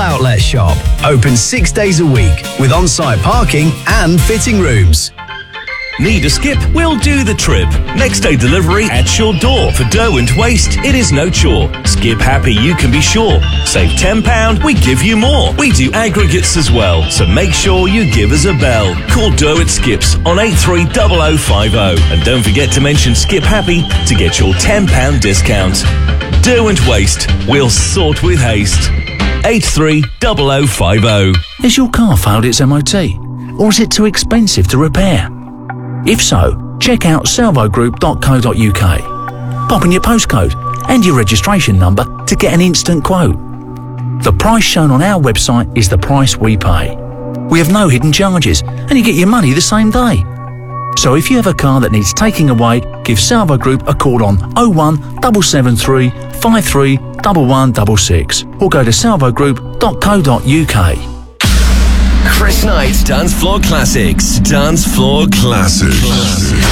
outlet shop. Open 6 days a week with on-site parking and fitting rooms. Need a skip? We'll do the trip. Next day delivery at your door. For dough and waste, it is no chore. Skip happy, you can be sure. Save £10, we give you more. We do aggregates as well, so make sure you give us a bell. Call Dough at Skips on 830050. And don't forget to mention Skip Happy to get your £10 discount. Dough and waste, we'll sort with haste. 830050. Has your car failed its MOT? Or is it too expensive to repair? If so, check out salvogroup.co.uk. Pop in your postcode and your registration number to get an instant quote. The price shown on our website is the price we pay. We have no hidden charges and you get your money the same day. So if you have a car that needs taking away, give Salvo Group a call on 01773 53 1166 or go to salvogroup.co.uk. Chris Knight's Dance Floor Classics. Dance Floor Classics.